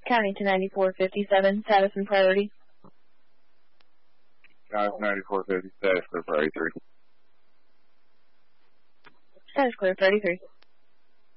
County to 9457, status and priority. County 9450, status clear for 83. Status clear for 83.